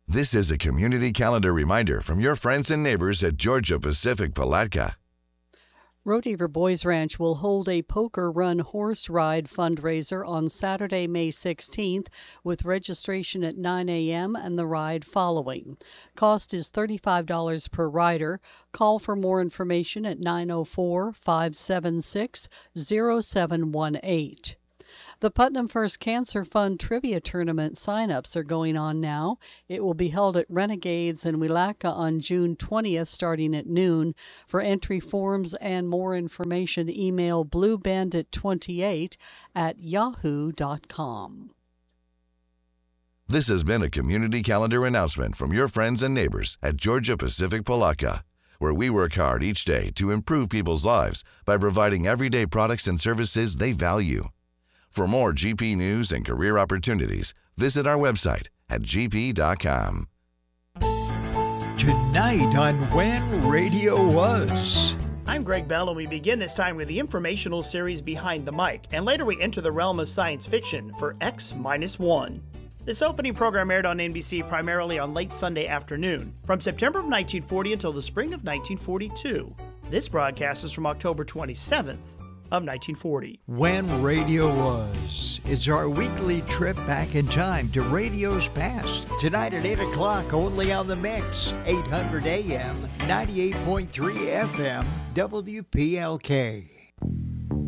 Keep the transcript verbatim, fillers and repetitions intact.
This is a community calendar reminder from your friends and neighbors at Georgia Pacific Palatka. Rodeheaver Boys Ranch will hold a Poker Run horse ride fundraiser on Saturday, May sixteenth, with registration at nine a.m. and the ride following. Cost is thirty-five dollars per rider. Call for more information at nine oh four, five seven six, oh seven one eight. The Putnam First Cancer Fund Trivia Tournament sign-ups are going on now. It will be held at Renegades in Willaca on June twentieth, starting at noon. For entry forms and more information, email blue bandit twenty-eight at yahoo dot com. This has been a community calendar announcement from your friends and neighbors at Georgia Pacific Palatka, where we work hard each day to improve people's lives by providing everyday products and services they value. For more G P news and career opportunities, visit our website at g p dot com. Tonight on When Radio Was. I'm Greg Bell, and we begin this time with the informational series Behind the Mic, and later we enter the realm of science fiction for X minus one. This opening program aired on N B C primarily on late Sunday afternoon, from September of nineteen forty until the spring of nineteen forty-two. This broadcast is from October twenty-seventh. Of nineteen forty. When Radio Was. It's our weekly trip back in time to radio's past. Tonight at eight o'clock, only on the Mix, eight hundred A M, ninety-eight point three F M, W P L K.